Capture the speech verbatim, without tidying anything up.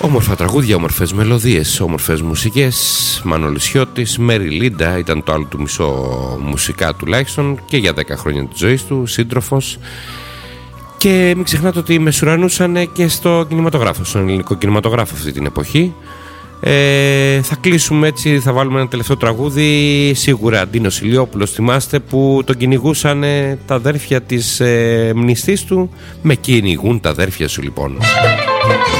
Όμορφα τραγούδια, όμορφες μελωδίες, όμορφες μουσικές. Μανώλης Χιώτης, Μέρι Λίντα ήταν το άλλο του μισό μουσικά τουλάχιστον και για δέκα χρόνια της ζωής του, σύντροφος. Και μην ξεχνάτε ότι μεσουρανούσαν και στο κινηματογράφο, στον ελληνικό κινηματογράφο αυτή την εποχή. Ε, θα κλείσουμε έτσι, θα βάλουμε ένα τελευταίο τραγούδι. Σίγουρα Ντίνος Ηλιόπουλος, θυμάστε, που τον κυνηγούσαν τα αδέρφια της ε, μνηστής του. Με κυνηγούν τα αδέρφια σου λοιπόν.